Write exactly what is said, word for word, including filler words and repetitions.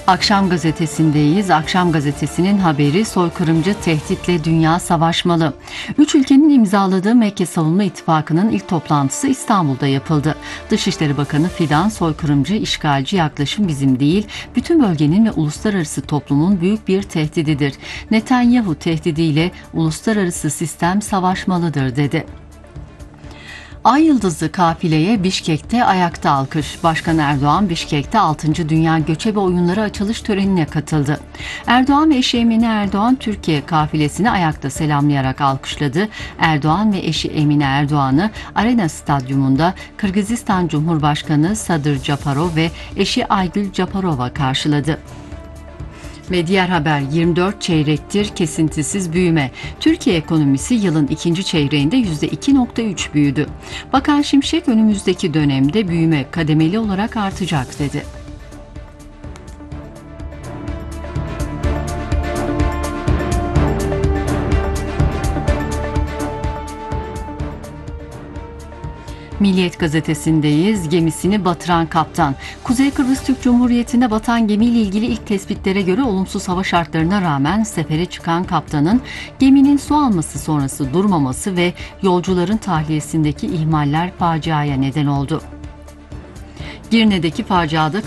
Akşam gazetesindeyiz. Akşam gazetesinin haberi soykırımcı tehditle dünya savaşmalı. Üç ülkenin imzaladığı Mekke Savunma İttifakı'nın ilk toplantısı İstanbul'da yapıldı. Dışişleri Bakanı Fidan, soykırımcı, işgalci yaklaşım bizim değil, bütün bölgenin ve uluslararası toplumun büyük bir tehdididir. Netanyahu tehdidiyle uluslararası sistem savaşmalıdır dedi. Ay Yıldızlı kafileye Bişkek'te ayakta alkış. Başkan Erdoğan, Bişkek'te altıncı Dünya Göçebe Oyunları açılış törenine katıldı. Erdoğan ve eşi Emine Erdoğan, Türkiye kafilesini ayakta selamlayarak alkışladı. Erdoğan ve eşi Emine Erdoğan'ı Arena Stadyumunda Kırgızistan Cumhurbaşkanı Sadır Japarov ve eşi Aygül Japarov'a karşıladı. Ve diğer haber, yirmi dört çeyrektir kesintisiz büyüme. Türkiye ekonomisi yılın ikinci çeyreğinde yüzde iki virgül üç büyüdü. Bakan Şimşek önümüzdeki dönemde büyüme kademeli olarak artacak dedi. Milliyet gazetesindeyiz. Gemisini batıran kaptan. Kuzey Kıbrıs Türk Cumhuriyeti'nde batan gemiyle ilgili ilk tespitlere göre olumsuz hava şartlarına rağmen sefere çıkan kaptanın geminin su alması sonrası durmaması ve yolcuların tahliyesindeki ihmaller faciaya neden oldu. Girne'deki faciada